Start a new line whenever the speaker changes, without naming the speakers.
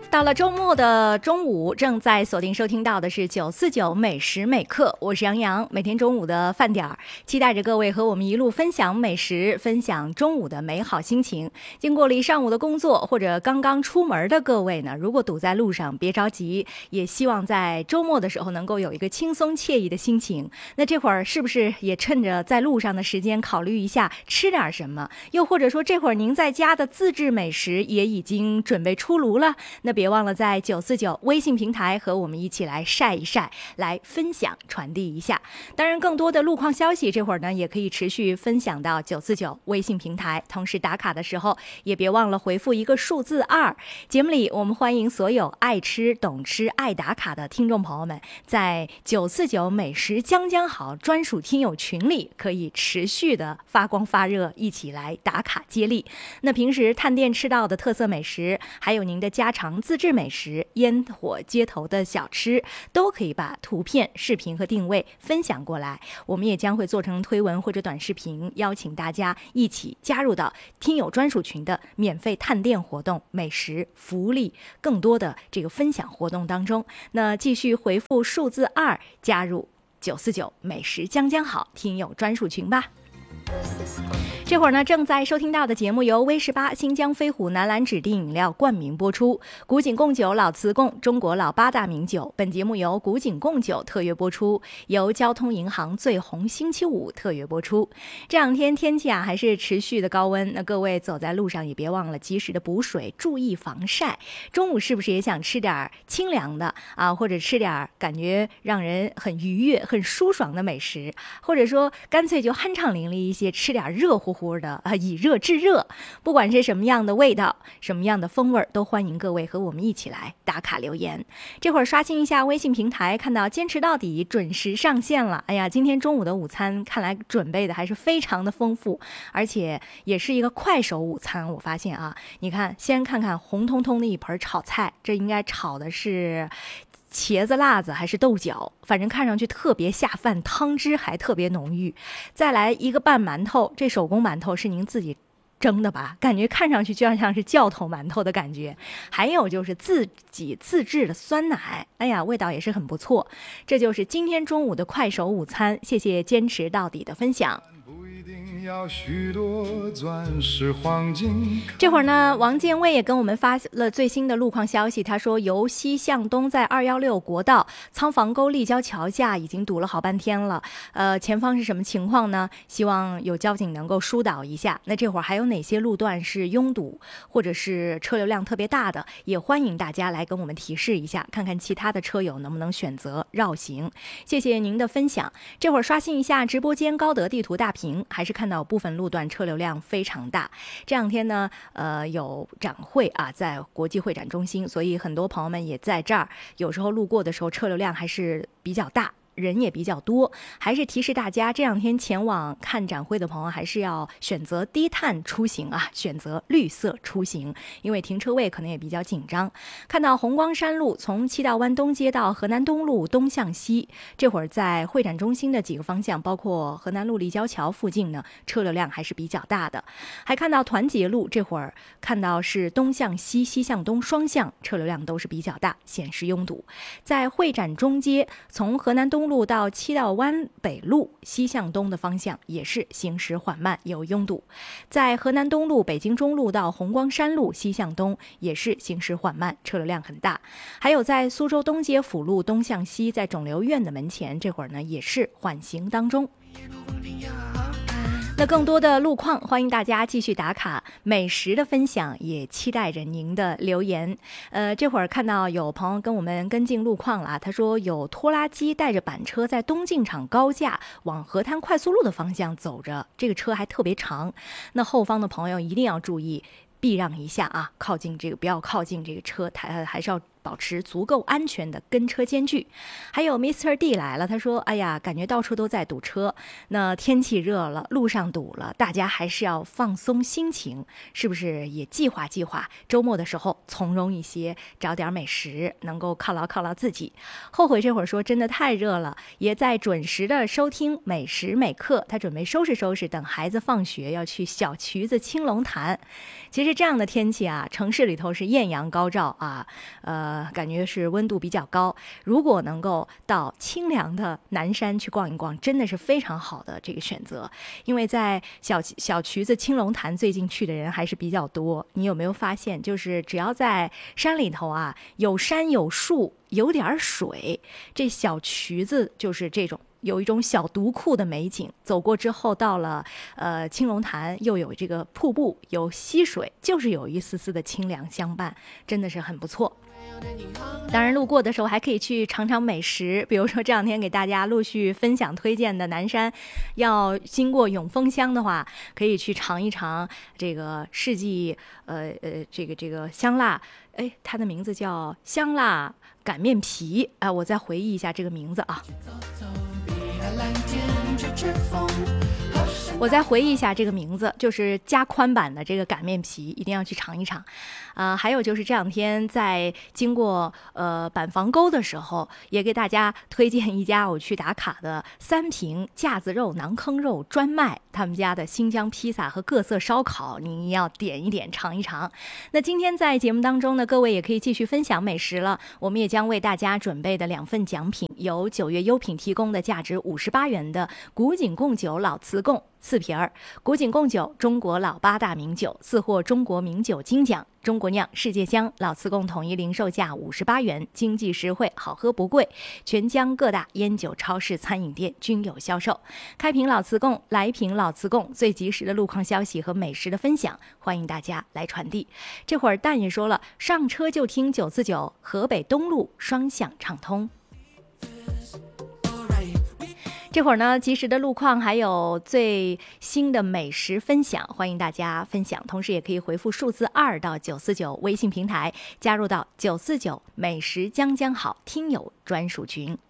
到了周末的中午，正在锁定收听到的是949美食美课，我是杨洋。每天中午的饭点儿，期待着各位和我们一路分享美食，分享中午的美好心情。经过了一上午的工作，或者刚刚出门的各位呢，如果堵在路上，别着急，也希望在周末的时候能够有一个轻松惬意的心情。那这会儿是不是也趁着在路上的时间，考虑一下吃点什么？又或者说，这会儿您在家的自制美食也已经准备出炉了？那别忘了在949微信平台和我们一起来晒一晒，来分享传递一下。当然更多的路况消息这会儿呢也可以持续分享到949微信平台，同时打卡的时候也别忘了回复一个数字2。节目里我们欢迎所有爱吃懂吃爱打卡的听众朋友们，在949美食将将好专属听友群里可以持续的发光发热，一起来打卡接力。那平时探店吃到的特色美食，还有您的家常自制美食，烟火街头的小吃，都可以把图片、视频和定位分享过来，我们也将会做成推文或者短视频，邀请大家一起加入到听友专属群的免费探店活动、美食福利更多的这个分享活动当中。那继续回复数字2加入949美食将将好听友专属群吧。这会儿呢，正在收听到的节目由威18新疆飞虎南蓝指定饮料冠名播出，古井贡酒、老瓷贡，中国老8大名酒。本节目由古井贡酒特约播出，由交通银行最红星期五特约播出。这两天天气啊还是持续的高温，那各位走在路上也别忘了及时的补水，注意防晒。中午是不是也想吃点清凉的啊，或者吃点感觉让人很愉悦、很舒爽的美食，或者说干脆就酣畅淋漓一些，吃点热乎乎的啊，以热制热。不管是什么样的味道，什么样的风味，都欢迎各位和我们一起来打卡留言。这会儿刷新一下微信平台，看到坚持到底准时上线了。哎呀，今天中午的午餐看来准备的还是非常的丰富，而且也是一个快手午餐。我发现啊，你看，先看看红彤彤的一盆炒菜，这应该炒的是茄子、辣子还是豆角，反正看上去特别下饭，汤汁还特别浓郁。再来一个拌馒头，这手工馒头是您自己蒸的吧？感觉看上去就像是教头馒头的感觉。还有就是自己自制的酸奶，哎呀，味道也是很不错。这就是今天中午的快手午餐，谢谢坚持到底的分享。要许多钻石黄金。这会儿呢，王建卫也跟我们发了最新的路况消息。他说，由西向东在216国道仓房沟立交桥下已经堵了好半天了。前方是什么情况呢？希望有交警能够疏导一下。那这会儿还有哪些路段是拥堵或者是车流量特别大的？也欢迎大家来跟我们提示一下，看看其他的车友能不能选择绕行。谢谢您的分享。这会儿刷新一下直播间高德地图大屏，还是看到部分路段车流量非常大。这两天呢，有展会啊，在国际会展中心，所以很多朋友们也在这儿。有时候路过的时候，车流量还是比较大，人也比较多，还是提示大家，这两天前往看展会的朋友还是要选择低碳出行啊，选择绿色出行，因为停车位可能也比较紧张。看到红光山路从七道湾东街到河南东路东向西，这会儿在会展中心的几个方向，包括河南路立交桥附近呢，车流量还是比较大的。还看到团结路这会儿看到是东向西、西向东双向车流量都是比较大，显示拥堵。在会展中街从河南东路到七道湾北路西向东的方向也是行驶缓慢，有拥堵。在河南东路北京中路到红光山路西向东也是行驶缓慢，车流量很大。还有在苏州东街辅路东向西，在肿瘤院的门前这会儿呢也是缓行当中。那更多的路况，欢迎大家继续打卡，美食的分享也期待着您的留言。这会儿看到有朋友跟我们跟进路况了，他说有拖拉机带着板车在东进场高架往河滩快速路的方向走着，这个车还特别长，那后方的朋友一定要注意避让一下啊，不要靠近这个车，还是要保持足够安全的跟车间距。还有 Mr. D 来了，他说哎呀，感觉到处都在堵车，那天气热了，路上堵了，大家还是要放松心情，是不是也计划计划周末的时候从容一些，找点美食，能够犒劳犒劳自己。后悔这会儿说真的太热了，也在准时的收听每时每刻，他准备收拾收拾，等孩子放学要去小渠子青龙潭。其实这样的天气啊，城市里头是艳阳高照啊，感觉是温度比较高。如果能够到清凉的南山去逛一逛，真的是非常好的这个选择。因为在小渠子青龙潭最近去的人还是比较多，你有没有发现，就是只要在山里头啊，有山有树有点水，这小渠子就是这种有一种小独库的美景。走过之后到了青龙潭，又有这个瀑布，有溪水，就是有一丝丝的清凉相伴，真的是很不错。当然路过的时候还可以去尝尝美食，比如说这两天给大家陆续分享推荐的南山，要经过永丰乡的话，可以去尝一尝这个世纪这个香辣，它的名字叫香辣擀面皮啊，我再回忆一下这个名字啊。我再回忆一下这个名字，就是加宽版的这个擀面皮，一定要去尝一尝。还有就是这两天在经过板房沟的时候，也给大家推荐一家我去打卡的三平架子肉馕坑肉专卖，他们家的新疆披萨和各色烧烤，你要点一点尝一尝。那今天在节目当中呢，各位也可以继续分享美食了，我们也将为大家准备的2份奖品，由9月优品提供的价值58元的古井贡酒老瓷贡4瓶儿，古井贡酒中国老8大名酒，4获中国名酒金奖，中国酿世界香，老瓷贡统一零售价58元，经济实惠，好喝不贵，全疆各大烟酒超市餐饮店均有销售。开瓶老瓷贡，来瓶老瓷贡，最及时的路况消息和美食的分享，欢迎大家来传递。这会儿蛋也说了，上车就听949，河北东路双向畅通。这会儿呢，及时的路况还有最新的美食分享，欢迎大家分享。同时也可以回复数字2到949微信平台，加入到949美食将好听友专属群。